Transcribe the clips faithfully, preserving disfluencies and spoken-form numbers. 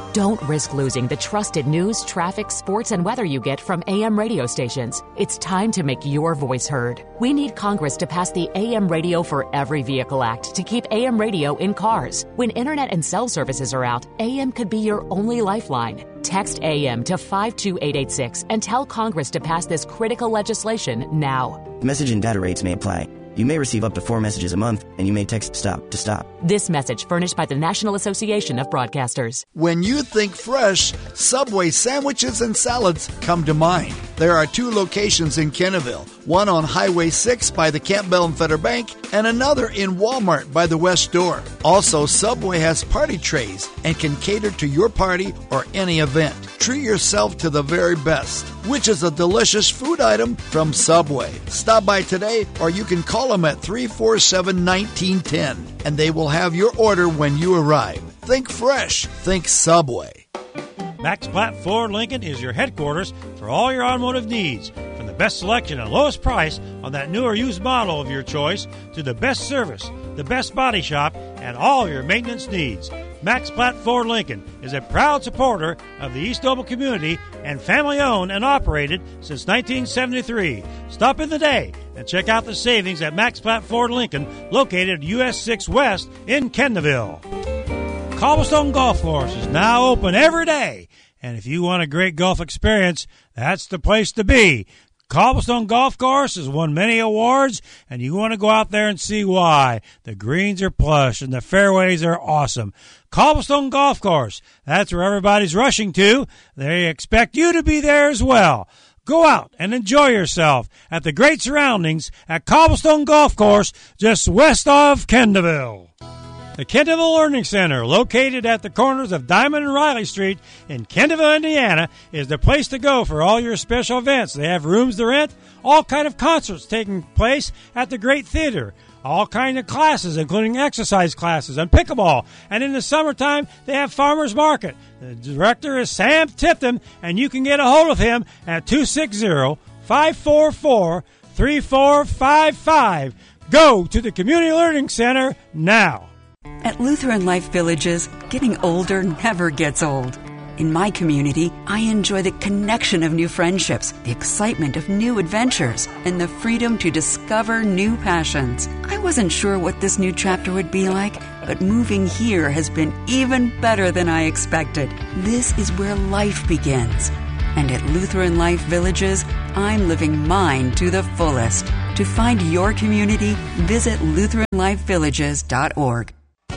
Don't risk losing the trusted news, traffic, sports, and weather you get from A M radio stations. It's time to make your voice heard. We need Congress to pass the A M Radio for Every Vehicle Act to keep A M radio in cars. When internet and cell services are out, A M could be your only lifeline. Text A M to five two eight eight six and tell Congress to pass this critical legislation now. Message and data rates may apply. You may receive up to four messages a month, and you may text STOP to stop. This message furnished by the National Association of Broadcasters. When you think fresh, Subway sandwiches and salads come to mind. There are two locations in Kenneville, one on Highway six by the Campbell and Fetter Bank, and another in Walmart by the West Door. Also, Subway has party trays and can cater to your party or any event. Treat yourself to the very best, which is a delicious food item from Subway. Stop by today, or you can call them at three four seven, one nine one zero, and they will have your order when you arrive. Think fresh. Think Subway. Max Platt Ford Lincoln is your headquarters for all your automotive needs. From the best selection and lowest price on that new or used model of your choice to the best service, the best body shop, and all your maintenance needs. Max Platt Ford Lincoln is a proud supporter of the East Noble community and family-owned and operated since nineteen seventy-three. Stop in the day and check out the savings at Max Platt Ford Lincoln, located at U S six West in Kenneville. Cobblestone Golf Course is now open every day, and if you want a great golf experience, that's the place to be. Cobblestone Golf Course has won many awards, and you want to go out there and see why. The greens are plush, and the fairways are awesome. Cobblestone Golf Course, that's where everybody's rushing to. They expect you to be there as well. Go out and enjoy yourself at the great surroundings at Cobblestone Golf Course, just west of Kenneville. The Kenneville Learning Center, located at the corners of Diamond and Riley Street in Kenneville, Indiana, is the place to go for all your special events. They have rooms to rent, all kind of concerts taking place at the Great Theater, all kind of classes, including exercise classes and pickleball. And in the summertime, they have Farmers Market. The director is Sam Tipton, and you can get a hold of him at two six zero, five four four, three four five five. Go to the Community Learning Center now. At Lutheran Life Villages, getting older never gets old. In my community, I enjoy the connection of new friendships, the excitement of new adventures, and the freedom to discover new passions. I wasn't sure what this new chapter would be like, but moving here has been even better than I expected. This is where life begins. And at Lutheran Life Villages, I'm living mine to the fullest. To find your community, visit Lutheran Life Villages dot org.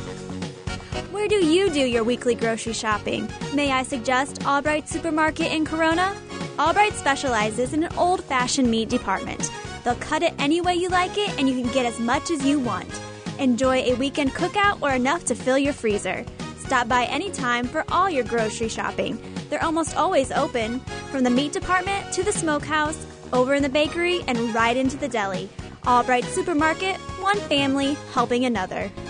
Where do you do your weekly grocery shopping? May I suggest Albright Supermarket in Corona? Albright specializes in an old-fashioned meat department. They'll cut it any way you like it, and you can get as much as you want. Enjoy a weekend cookout or enough to fill your freezer. Stop by anytime for all your grocery shopping. They're almost always open, from the meat department to the smokehouse, over in the bakery, and right into the deli. Albright Supermarket, one family helping another.